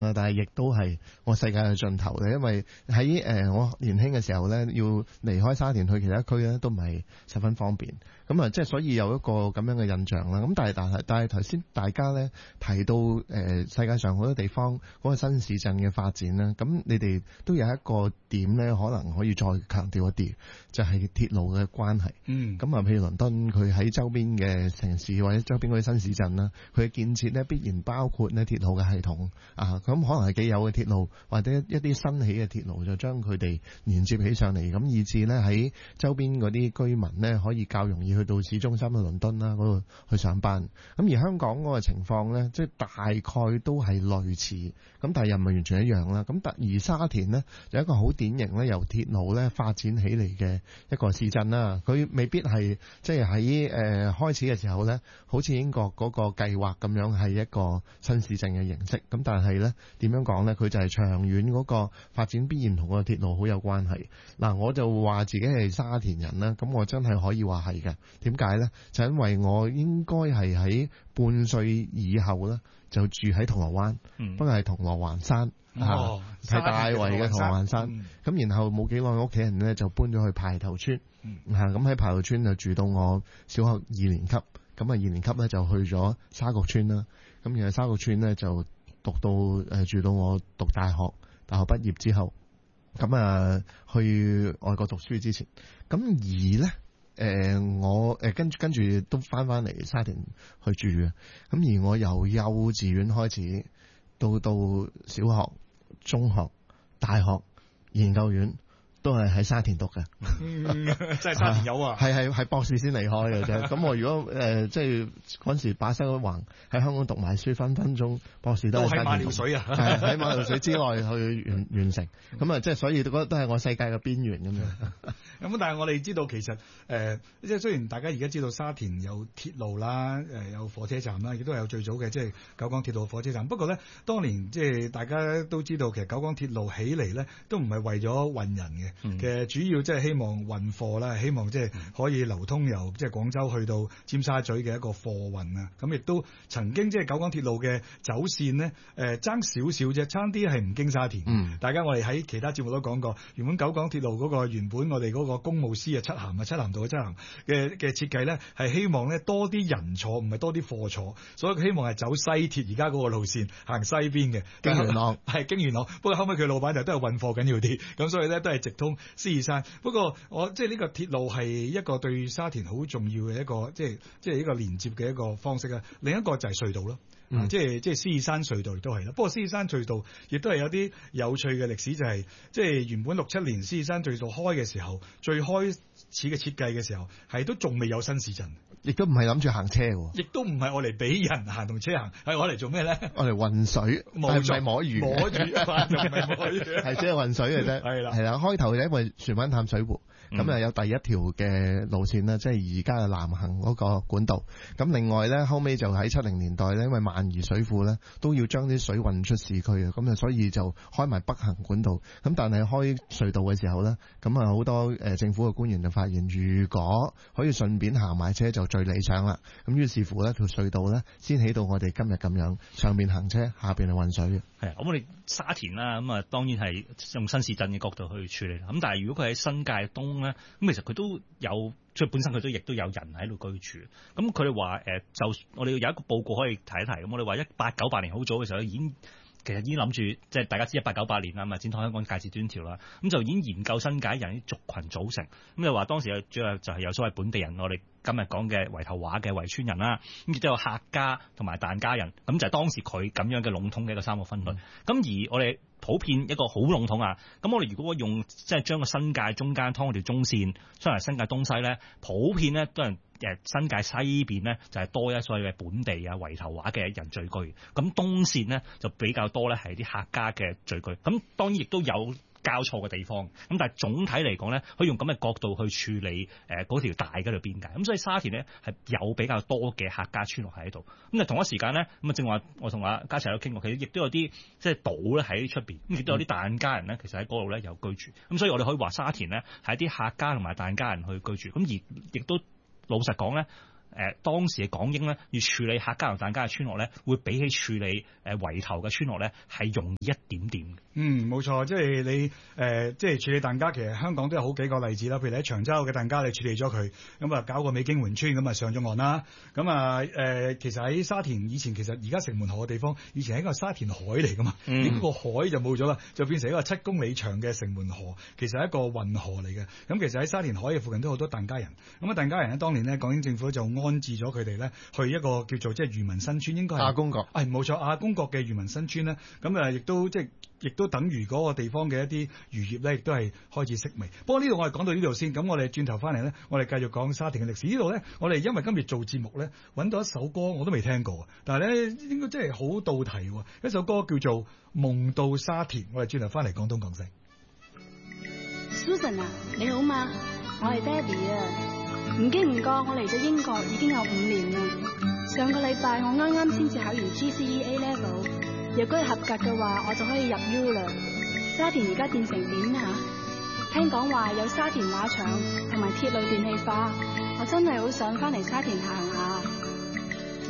但係亦都係我世界嘅盡頭嘅，因為喺我年輕嘅時候咧，要離開沙田去其他區咧，都唔係十分方便。咁啊，即係所以有一個咁樣嘅印象啦。咁但係頭先大家咧提到世界上好多地方嗰個新市鎮嘅發展啦，咁你哋都有一個點咧，可能可以再強調一啲，就係鐵路嘅關係。咁啊，譬如倫敦佢喺周邊嘅城市或者周邊嗰啲新市鎮啦，佢嘅建設咧必然包括咧鐵路嘅系統啊。咁可能係既有嘅鐵路，或者一啲新起嘅鐵路，就將佢哋連接起上嚟，咁以至咧喺周邊嗰啲居民咧可以較容易去到市中心嘅倫敦啦嗰度去上班。咁而香港嗰個情況咧，即係大概都係類似，咁但係又唔係完全一樣啦。咁而沙田咧就一個好典型咧由鐵路咧發展起嚟嘅一個市鎮啦。佢未必係即係喺開始嘅時候咧，好似英國嗰個計劃咁樣係一個新市鎮嘅形式。咁但係咧點樣講呢？佢就係長遠嗰個發展必然同個鐵路好有關係。嗱，我就話自己係沙田人啦，咁我真係可以話係嘅。點解呢？就因為我應該係喺半歲以後呢，就住喺銅鑼灣，不過係銅鑼灣山，係大圍嘅銅鑼灣山。咁然後冇幾耐，屋企人呢就搬咗去排頭村，咁喺排頭村就住到我小學2年級。咁啊2年級呢就去咗沙角村啦。咁然後沙角村呢就讀到住到我讀大學畢業之後，咁啊去外國讀書之前，咁而呢，我跟住都翻嚟沙田去住嘅。咁而我由幼稚園開始到小學、中學、大學、研究院，都係喺沙田讀嘅。 真係沙田有啊！ 係博士先離開嘅啫。咁我如果即係嗰陣時把西橫喺香港讀埋書，分分鐘博士都喺馬料水啊！喺馬料水之內去完成。咁啊，即係所以都係我世界嘅邊緣咁樣。 咁但係我哋知道其實即係雖然大家而家知道沙田有鐵路啦，有火車站啦，亦都有最早嘅即係九廣鐵路火車站。不過咧，當年即係大家都知道，其實九廣鐵路起嚟咧都唔係為咗運人嘅。其實主要即係希望運貨啦，希望即係可以流通由即係廣州去到尖沙咀嘅一個貨運啊。咁亦都曾經即係九廣鐵路嘅走線呢，爭少少啫，差啲係唔經沙田。大家我哋喺其他節目都講過，原本九廣鐵路嗰個原本我哋嗰個公務司啊漆咸道嘅漆咸嘅設計咧，係希望咧多啲人坐，唔係多啲貨坐，所以希望係走西鐵而家嗰個路線行西邊嘅經元朗， 係經元朗。不過後尾佢老闆就都係運貨緊要啲，咁所以咧都係直通獅子山。不過我即係呢個鐵路係一個對沙田好重要嘅一個即係一個連接嘅一個方式啊。另一個就係隧道咯。即係獅子山隧道亦都係啦。不過獅子山隧道亦都係有啲有趣嘅歷史，就係即係原本67年獅子山隧道開嘅時候，最開始嘅設計嘅時候，係都仲未有新市鎮， 亦都唔係諗住行車喎， 亦都唔係我嚟俾人行同車行，係我嚟做咩咧？ 我嚟運水，唔係摸魚， 摸魚啊，就唔係摸魚， 係即係運水嘅啫。係啦，開頭就因為船灣淡水湖。咁啊有第一條嘅路線啦，即係而家嘅南行嗰個管道。咁另外咧，後尾就喺70年代咧，因為萬宜水庫咧都要將啲水運出市區啊，咁啊所以就開埋北行管道。咁但係開隧道嘅時候咧，咁啊好多政府嘅官員就發現，如果可以順便行埋車就最理想啦。咁於是乎咧，條隧道咧先起到我哋今日咁樣，上面行車，下邊係運水嘅。 係，咁我哋沙田啦，咁啊當然係用新市鎮嘅角度去處理啦。咁但係如果佢喺新界東咧，咁其實佢都有，即係本身佢都亦都有人喺度居住。咁佢哋話就我哋有一個報告可以提一提。咁我哋話1898年好早嘅時候其實已經諗住，即係大家知1898年啦，咪展開香港界址專條啦。咁就已經研究新界人啲族群組成。咁就話當時主要就係有所謂本地人，我哋今日講嘅圍頭話嘅圍村人啦，咁亦都有客家同埋疍家人。咁就係當時佢咁樣嘅籠統嘅一個三個分類。咁而我哋普遍一個好籠統啊。咁我哋如果用即係將個新界中間劏嗰條中線，將嚟新界東西咧，普遍咧都係新界西邊咧就係多一所謂嘅本地啊圍頭話嘅人聚居。咁東線咧就比較多咧係啲客家嘅聚居。咁當然亦都有交錯嘅地方，咁但係總體嚟講咧，可以用咁嘅角度去處理嗰條大嗰條邊界。咁所以沙田咧係有比較多嘅客家村落喺度。咁啊同一時間咧，咁啊正話我同阿嘉齊有傾過，其實亦都有啲即係島咧喺出邊，咁亦都有啲疍家人咧，其實喺嗰度咧有居住。咁所以我哋可以話沙田咧係啲客家同埋疍家人去居住。咁而亦都老實講咧， 當時嘅港英咧要處理客家人疍家嘅村落咧，會比起處理圍頭嘅村落咧係容易一點點嘅。 冇錯，即係你即係處理疍家，其實香港都有好幾個例子啦。譬如你喺長洲嘅疍家，你處理咗佢，咁啊搞個美經援村，咁啊上咗岸啦。咁啊其實喺沙田以前，其實而家城門河嘅地方，以前係一個沙田海嚟噶嘛，呢個海就冇咗啦，就變成一個7公里長嘅城門河，其實係一個運河嚟嘅。咁其實喺沙田海嘅附近都好多疍家人。咁啊疍家人咧，當年咧港英政府就安置咗佢哋咧去一個叫做即係漁民新村，應該係亞公角。 冇錯，亞公角嘅漁民新村咧，咁亦都等於嗰個地方嘅一啲漁業咧，亦都係開始式微。不過呢度我哋講到呢度先，咁我哋轉頭翻嚟咧，我哋繼續講沙田嘅歷史。呢度咧，我哋因為今日做節目咧，揾到一首歌我都未聽過，但係咧應該真係好到題喎。一首歌叫做《夢到沙田》，我哋轉頭翻嚟廣東講聲。 Susan 啊，你好嘛？我係 Debbie 啊，唔經唔覺我嚟咗英國已經有5年啦。上個禮拜我啱啱先至考完 GCE A Level。如果係合格嘅話，我就可以入 U 啦。沙田而家變成點啊？聽講話有沙田馬場同埋鐵路電氣化，我真係好想翻嚟沙田行下。